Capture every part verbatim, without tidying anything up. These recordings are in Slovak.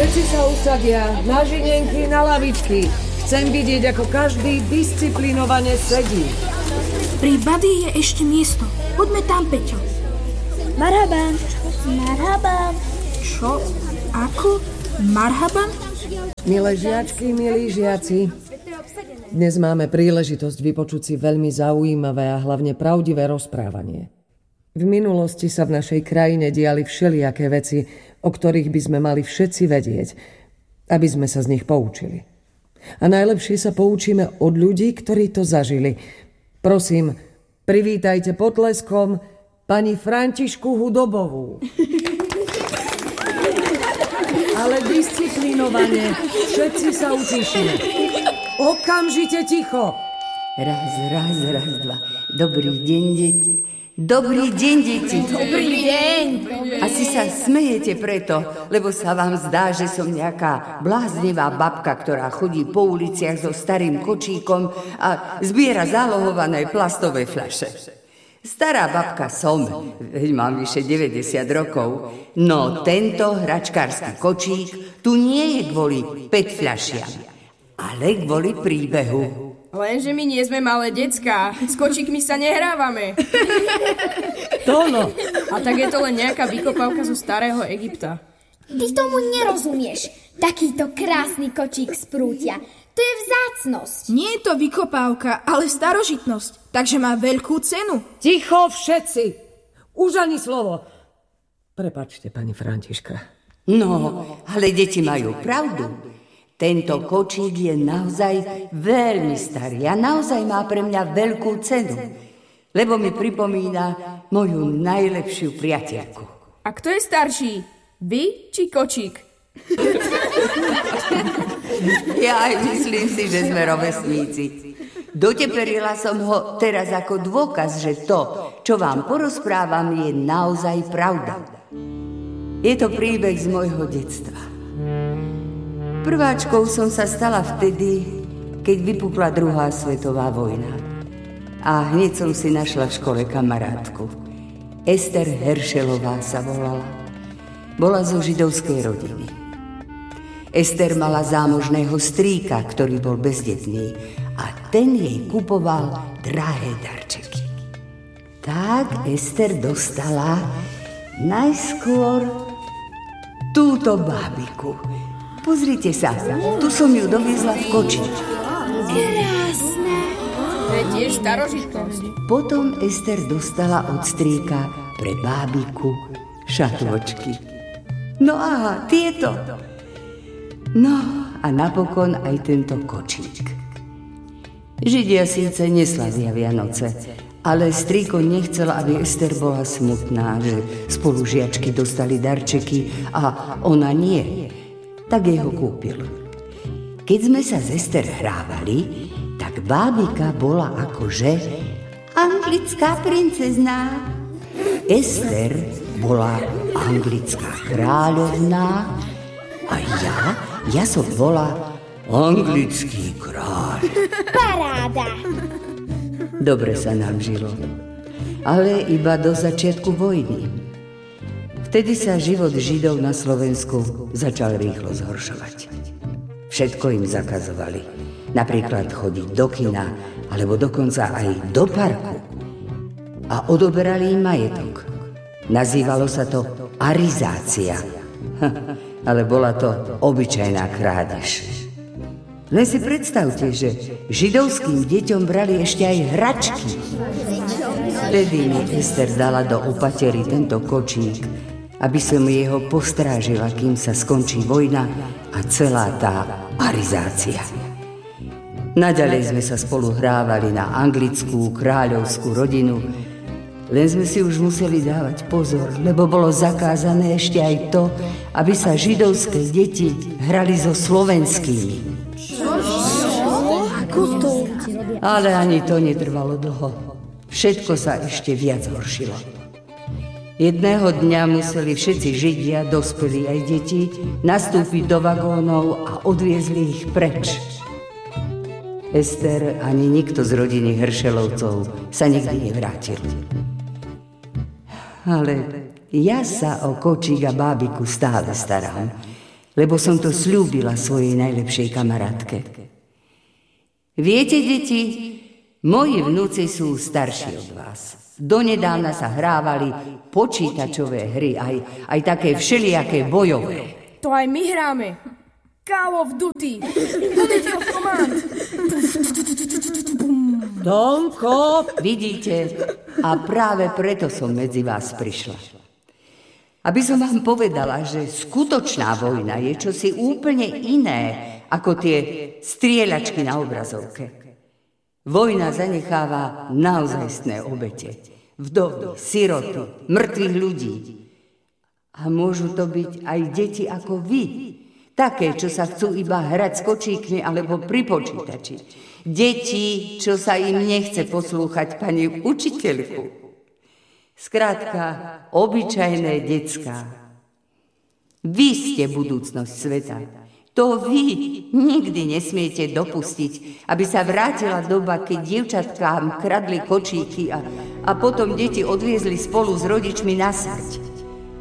Všetci sa usadia na žinenky, na lavičky. Chcem vidieť, ako každý disciplinovane sedí. Pri Buddy je ešte miesto. Poďme tam, Peťo. Marhaban. Marhaban. Čo? Ako? Marhaban? Milé žiačky, milí žiaci, dnes máme príležitosť vypočuť si veľmi zaujímavé a hlavne pravdivé rozprávanie. V minulosti sa v našej krajine diali všelijaké veci, o ktorých by sme mali všetci vedieť, aby sme sa z nich poučili. A najlepšie sa poučíme od ľudí, ktorí to zažili. Prosím, privítajte potleskom pani Františku Hudobovú. Ale disciplinovane, všetci sa utišíme. Okamžite ticho. Raz, raz, raz, dva. Dobrý deň, deti. Dobrý deň, deti. Dobrý deň. Asi sa smejete preto, lebo sa vám zdá, že som nejaká bláznivá babka, ktorá chodí po uliciach so starým kočíkom a zbiera zálohované plastové fľaše. Stará babka som, veď mám vyše deväťdesiat rokov, no tento hračkársky kočík tu nie je kvôli päť fľašiam, ale kvôli príbehu. Lenže my nie sme malé decká, s kočíkmi sa nehrávame. Tono. A tak je to len nejaká vykopávka zo starého Egypta. Ty tomu nerozumieš. Takýto krásny kočík z prútia. To je vzácnosť. Nie je to vykopávka, ale starožitnosť, takže má veľkú cenu. Ticho všetci. Už ani slovo. Prepáčte, pani Františka. No, ale deti majú pravdu. Tento kočík je naozaj veľmi starý a naozaj má pre mňa veľkú cenu, lebo mi pripomína moju najlepšiu priateľku. A kto je starší? Vy či kočík? Ja aj myslím si, že sme rovesníci. Doteperila som ho teraz ako dôkaz, že to, čo vám porozprávam, je naozaj pravda. Je to príbeh z môjho detstva. Prváčkou som sa stala vtedy, keď vypukla druhá svetová vojna. A hneď som si našla v škole kamarátku. Ester Heršelová sa volala. Bola zo židovskej rodiny. Ester mala zámožného strýka, ktorý bol bezdetný a ten jej kupoval drahé darčeky. Tak Ester dostala najskôr túto bábiku. Pozrite sa, tu som ju doviezla v kočíku. Krásne. To je tiež starožitnosť. Potom Ester dostala od strýka pre bábiku šatôčky. No aha, tieto. No a napokon aj tento kočík. Židia síce neslavia Vianoce, ale strýko nechcel, aby Ester bola smutná, že spolužiačky dostali darčeky a ona nie. Tak jej ho kúpil. Keď sme sa s Ester hrávali, tak bábika bola akože anglická princezná. Ester bola anglická kráľovná a ja, ja som bola anglický kráľ. Paráda. Dobre sa nám žilo, ale iba do začiatku vojny. Vtedy sa život Židov na Slovensku začal rýchlo zhoršovať. Všetko im zakazovali. Napríklad chodiť do kina, alebo dokonca aj do parku. A odoberali im majetok. Nazývalo sa to arizácia. Ale bola to obyčajná krádež. Len si predstavte, že židovským deťom brali ešte aj hračky. Vtedy mi Ester dala do opatery tento kočík, aby som jeho postrážila, kým sa skončí vojna a celá tá arizácia. Naďalej sme sa spolu hrávali na anglickú kráľovskú rodinu, len sme si už museli dávať pozor, lebo bolo zakázané ešte aj to, aby sa židovské deti hrali so slovenskými. Ale ani to netrvalo dlho. Všetko sa ešte viac horšilo. Jedného dňa museli všetci Židia, dospelí aj deti, nastúpiť do vagónov a odviezli ich preč. Ester ani nikto z rodiny Heršelovcov sa nikdy nevrátil. Ale ja sa o kočík a bábiku stále starám. lebo som to sľúbila svojej najlepšej kamarátke. Viete, deti, moji vnúci sú starší od vás. Donedávna sa hrávali počítačové hry, aj, aj také všelijaké bojové. To aj my hráme. Call of Duty. Duty of Command. Tomko! Vidíte, a práve preto som medzi vás prišla. Aby som vám povedala, že skutočná vojna je čosi úplne iné ako tie strieľačky na obrazovke. Vojna zanecháva naozajstné obete. Vdovy, siroty, mŕtvych ľudí. A môžu to byť aj deti ako vy. Také, čo sa chcú iba hrať s kočíkmi alebo pri počítači. Deti, čo sa im nechce poslúchať pani učiteľku. Skrátka, obyčajné decká. Vy ste budúcnosť sveta. To vy nikdy nesmiete dopustiť, aby sa vrátila doba, keď dievčatkám kradli kočíky a, a potom deti odviezli spolu s rodičmi na smrť.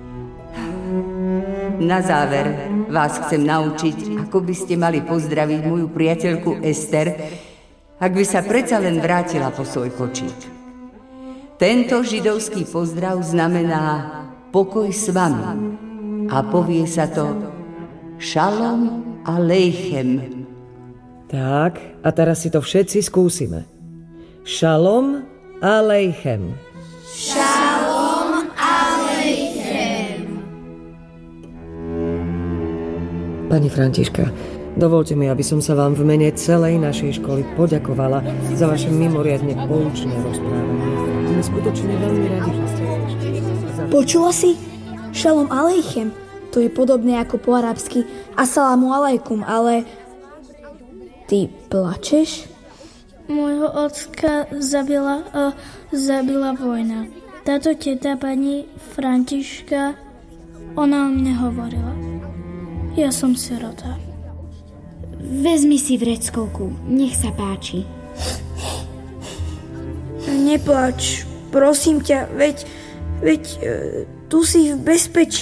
Na záver vás chcem naučiť, ako by ste mali pozdraviť moju priateľku Ester, ak by sa predsa len vrátila po svoj kočík. Tento židovský pozdrav znamená pokoj s vami a povie sa to Šalom aleichem. Tak, a teraz si to všetci skúsime. Šalom aleichem. Šalom aleichem. Pani Františka, dovolte mi, aby som sa vám v mene celej našej školy poďakovala za vaše mimoriadne poučné rozprávanie. Sme skutočne veľmi radi, že ste prišli. Počula si? Šalom aleichem. To je podobné ako po arabsky Assalamu alaikum, ale ty plačeš? Môjho ocka zabila, uh, zabila vojna. Táto teta pani Františka, ona o mne hovorila. Ja som sirota. Vezmi si vreckovku, nech sa páči. Neplač, prosím ťa, veď, veď tu si v bezpečí.